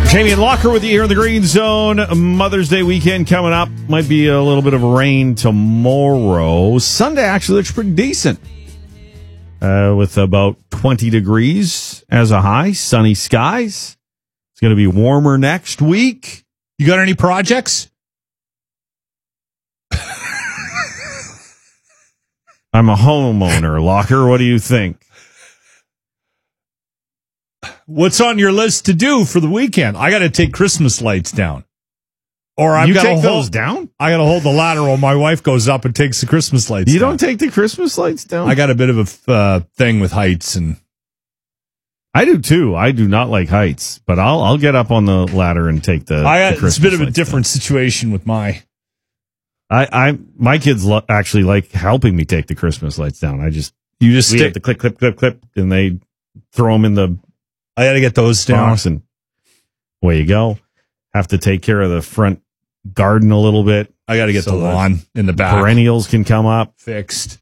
Jamie and Locker with you here in the Green Zone. Mother's Day weekend coming up. Might be a little bit of rain tomorrow. Sunday actually looks pretty decent. With about 20 degrees as a high. Sunny skies. It's going to be warmer next week. You got any projects? I'm a homeowner, Locker. What do you think? What's on your list to do for the weekend? I got to take Christmas lights down. Or I've got to hold those down? I got to hold the ladder while my wife goes up and takes the Christmas lights down. You don't take the Christmas lights down? I got a bit of a thing with heights, and I do too. I do not like heights, but I'll get up on the ladder and take the Christmas it's a bit of a lights different down. situation with my. My kids actually like helping me take the Christmas lights down. You just stick the clip, and they throw them in the. I got to get those down. And away you go. Have to take care of the front garden a little bit. I got to get the lawn in the back. Perennials can come up. Fixed.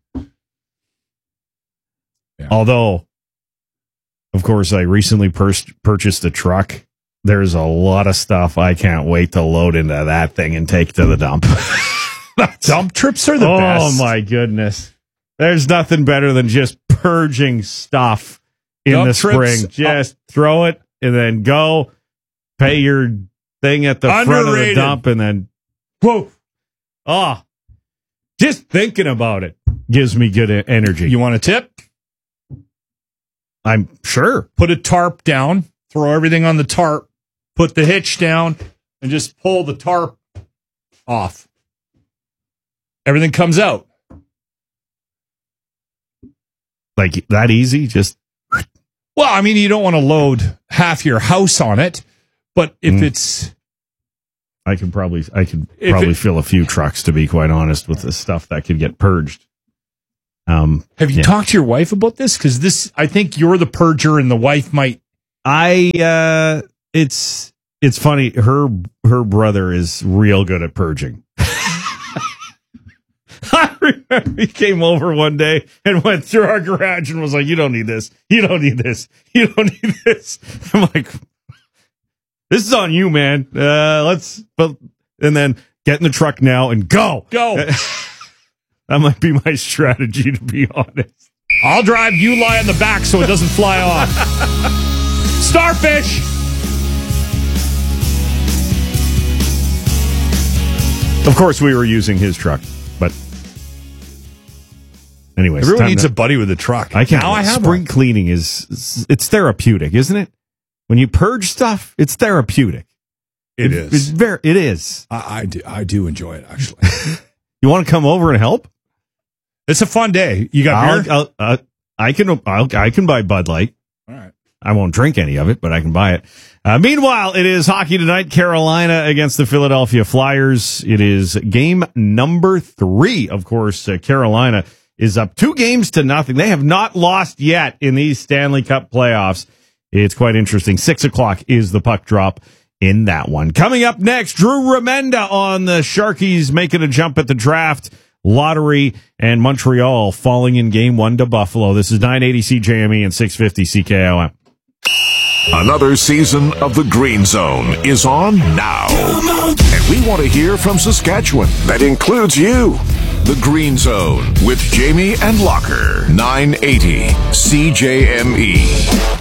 Yeah. Although, of course, I recently purchased a truck. There's a lot of stuff I can't wait to load into that thing and take to the dump. Dump trips are the best. Oh, my goodness. There's nothing better than just purging stuff in dump the trips, spring. Just throw it and then go pay your thing at the front of the dump and then, whoa. Oh, just thinking about it gives me good energy. You want a tip? I'm sure. Put a tarp down, throw everything on the tarp, put the hitch down, and just pull the tarp off. Everything comes out. Like that easy? Just. Well, I mean, you don't want to load half your house on it, but if it's. I could probably fill a few trucks, to be quite honest, with the stuff that could get purged. Have you talked to your wife about this? Because I think you're the purger, and the wife might. It's funny. Her brother is real good at purging. I remember he came over one day and went through our garage and was like, "You don't need this. You don't need this. You don't need this." I'm like, "This is on you, man. And then get in the truck now and go. That might be my strategy, to be honest. I'll drive, you lie on the back so it doesn't fly off. Starfish! Of course, we were using his truck, but anyways. Everyone needs a buddy with a truck. I can't. Now I have spring one. cleaning it's therapeutic, isn't it? When you purge stuff, it's therapeutic. It is. It is. I do enjoy it, actually. You want to come over and help? It's a fun day. You got beer? I can buy Bud Light. All right. I won't drink any of it, but I can buy it. Meanwhile, it is hockey tonight. Carolina against the Philadelphia Flyers. It is game number 3. Of course, Carolina is up 2-0. They have not lost yet in these Stanley Cup playoffs. It's quite interesting. 6:00 is the puck drop in that one. Coming up next, Drew Remenda on the Sharkies making a jump at the draft lottery, and Montreal falling in game 1 to Buffalo. This is 980 CJME and 650 CKOM. Another season of the Green Zone is on now. And we want to hear from Saskatchewan. That includes you. The Green Zone with Jamie and Locker. 980 CJME.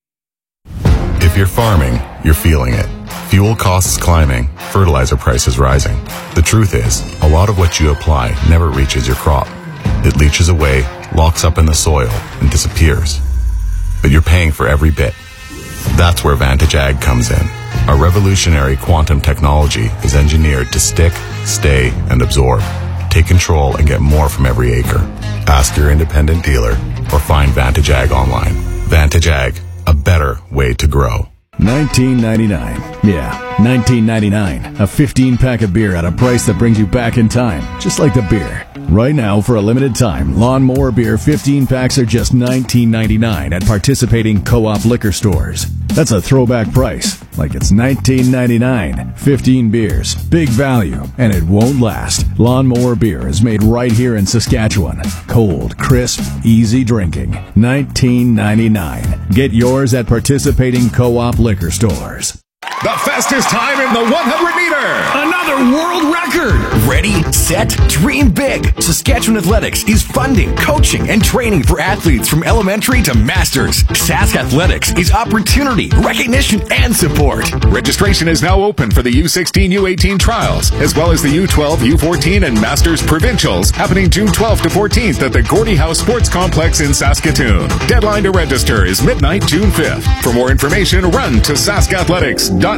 If you're farming, you're feeling it. Fuel costs climbing, fertilizer prices rising. The truth is, a lot of what you apply never reaches your crop. It leaches away, locks up in the soil, and disappears. But you're paying for every bit. That's where Vantage Ag comes in. Our revolutionary quantum technology is engineered to stick, stay, and absorb. Take control and get more from every acre. Ask your independent dealer or find Vantage Ag online. Vantage Ag, a better way to grow. $19.99. Yeah, $19.99. A 15-pack of beer at a price that brings you back in time, just like the beer. Right now, for a limited time, Lawnmower Beer 15 packs are just $19.99 at participating Co-op liquor stores. That's a throwback price, like it's $19.99. 15 beers, big value, and it won't last. Lawnmower Beer is made right here in Saskatchewan. Cold, crisp, easy drinking. $19.99. Get yours at participating Co-op liquor stores. The fastest time in the 100-meter. Another world record. Ready, set, dream big. Saskatchewan Athletics is funding, coaching, and training for athletes from elementary to masters. Sask Athletics is opportunity, recognition, and support. Registration is now open for the U16, U18 trials, as well as the U12, U14, and Masters Provincials, happening June 12th to 14th at the Gordie House Sports Complex in Saskatoon. Deadline to register is midnight, June 5th. For more information, run to saskathletics.ca.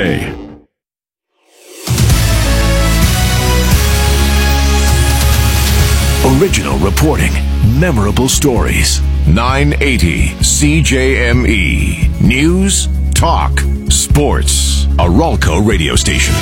Original reporting, memorable stories. 980 CJME. News, talk, sports. A Ralco radio station.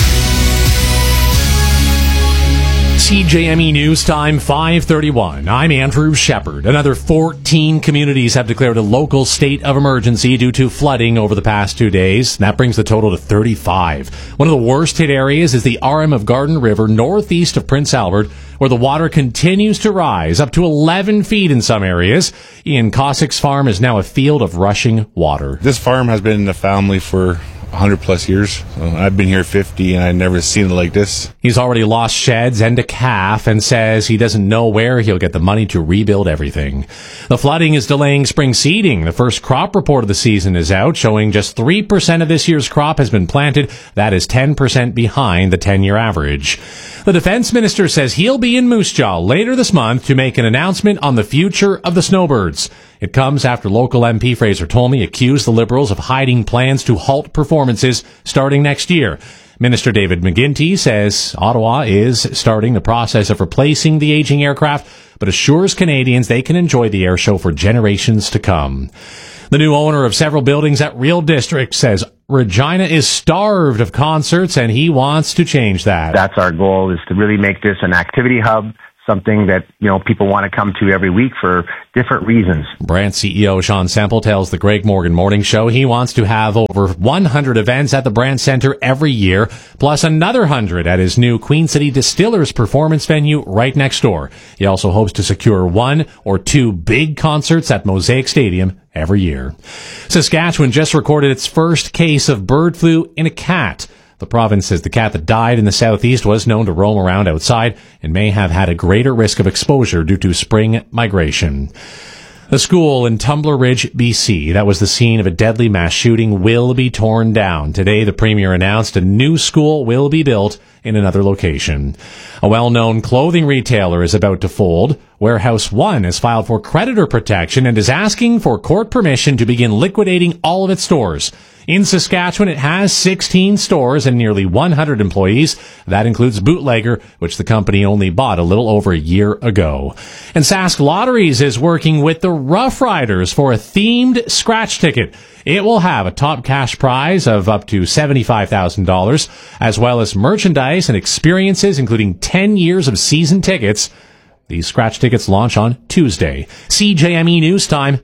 CJME News Time, 5:31. I'm Andrew Shepard. Another 14 communities have declared a local state of emergency due to flooding over the past 2 days. That brings the total to 35. One of the worst hit areas is the arm of Garden River, northeast of Prince Albert, where the water continues to rise up to 11 feet in some areas. Ian Cossack's farm is now a field of rushing water. This farm has been in the family for 100 plus years. I've been here 50 and I've never seen it like this. He's already lost sheds and a calf and says he doesn't know where he'll get the money to rebuild everything. The flooding is delaying spring seeding. The first crop report of the season is out, showing just 3% of this year's crop has been planted. That is 10% behind the 10-year average. The defense minister says he'll be in Moose Jaw later this month to make an announcement on the future of the snowbirds. It comes after local MP Fraser Tolmie accused the Liberals of hiding plans to halt performances starting next year. Minister David McGuinty says Ottawa is starting the process of replacing the aging aircraft, but assures Canadians they can enjoy the air show for generations to come. The new owner of several buildings at Real District says Regina is starved of concerts and he wants to change that. That's our goal, is to really make this an activity hub, something that, people want to come to every week for different reasons. Brant CEO Sean Semple tells the Greg Morgan Morning Show he wants to have over 100 events at the Brant Centre every year, plus another 100 at his new Queen City Distillers performance venue right next door. He also hopes to secure 1 or 2 big concerts at Mosaic Stadium every year. Saskatchewan just recorded its first case of bird flu in a cat. The province says the cat that died in the southeast was known to roam around outside and may have had a greater risk of exposure due to spring migration. The school in Tumbler Ridge, BC, that was the scene of a deadly mass shooting, will be torn down. Today, the Premier announced a new school will be built in another location. A well-known clothing retailer is about to fold. Warehouse One has filed for creditor protection and is asking for court permission to begin liquidating all of its stores. In Saskatchewan, it has 16 stores and nearly 100 employees. That includes Bootlegger, which the company only bought a little over a year ago. And Sask Lotteries is working with the Rough Riders for a themed scratch ticket. It will have a top cash prize of up to $75,000, as well as merchandise and experiences, including 10 years of season tickets. These scratch tickets launch on Tuesday. CJME News Time,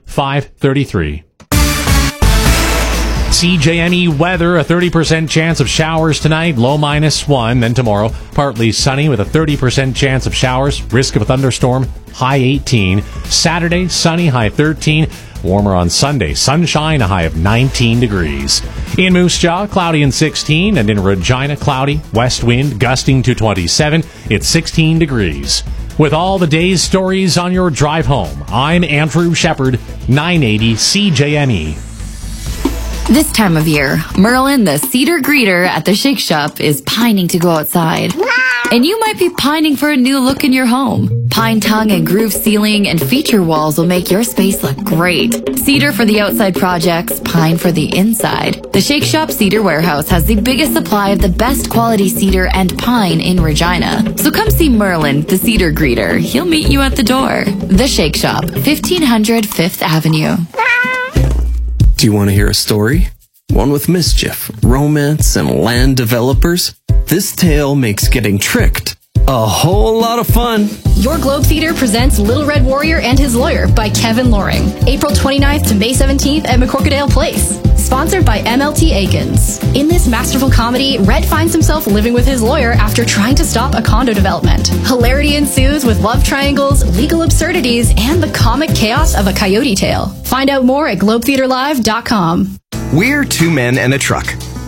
5:33. CJME weather, a 30% chance of showers tonight, low -1. Then tomorrow, partly sunny with a 30% chance of showers, risk of a thunderstorm, high 18. Saturday, sunny, high 13. Warmer on Sunday, sunshine, a high of 19 degrees. In Moose Jaw, cloudy and 16, and in Regina, cloudy, west wind gusting to 27. It's 16 degrees. With all the day's stories on your drive home, I'm Andrew Shepard, 980 CJME. This time of year, Merlin, the cedar greeter at the Shake Shop, is pining to go outside. And you might be pining for a new look in your home. Pine tongue and groove ceiling and feature walls will make your space look great. Cedar for the outside projects, pine for the inside. The Shake Shop Cedar Warehouse has the biggest supply of the best quality cedar and pine in Regina. So come see Merlin, the cedar greeter. He'll meet you at the door. The Shake Shop, 1500 5th Avenue. Do you want to hear a story? One with mischief, romance, and land developers? This tale makes getting tricked a whole lot of fun. Your Globe Theater presents Little Red Warrior and His Lawyer by Kevin Loring. April 29th to May 17th at McCorkadale Place. Sponsored by MLT Aikens. In this masterful comedy, Red finds himself living with his lawyer after trying to stop a condo development. Hilarity ensues with love triangles, legal absurdities, and the comic chaos of a coyote tale. Find out more at globetheaterlive.com. We're two men and a truck.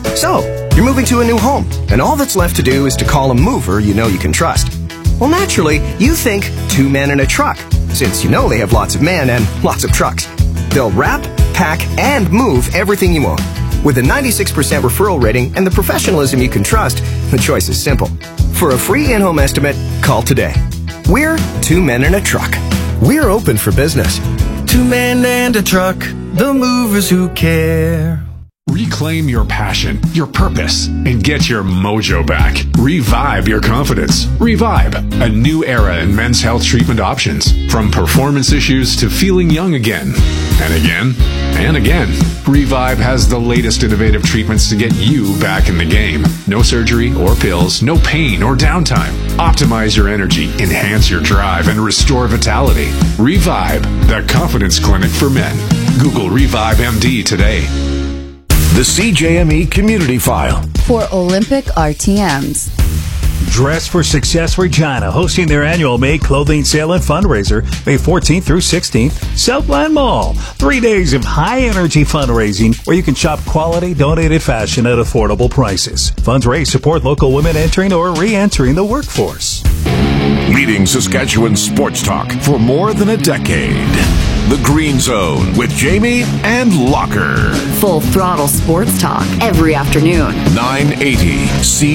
So, you're moving to a new home, and all that's left to do is to call a mover you know you can trust. Well, naturally, you think 2 men and a truck, since you know they have lots of men and lots of trucks. They'll wrap, pack, and move everything you own. With a 96% referral rating and the professionalism you can trust, the choice is simple. For a free in-home estimate, call today. We're 2 men and a truck. We're open for business. 2 men and a truck, the movers who care. Reclaim your passion, your purpose, and get your mojo back. Revive your confidence. Revive, a new era in men's health treatment options. From performance issues to feeling young again. And again, and again. Revive has the latest innovative treatments to get you back in the game. No surgery or pills, no pain or downtime. Optimize your energy, enhance your drive, and restore vitality. Revive, the confidence clinic for men. Google Revive MD today. The CJME Community File. For Olympic RTMs. Dress for Success Regina, hosting their annual May clothing sale and fundraiser, May 14th through 16th, Southland Mall. 3 days of high-energy fundraising where you can shop quality, donated fashion at affordable prices. Funds raised support local women entering or re-entering the workforce. Leading Saskatchewan sports talk for more than a decade. The Green Zone with Jamie and Locker. Full throttle sports talk every afternoon. 980 C.